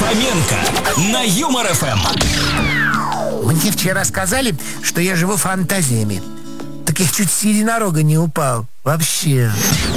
Фоменко на Юмор ФМ. Мне вчера сказали, что я живу фантазиями. Так я чуть с единорога не упал. Вообще.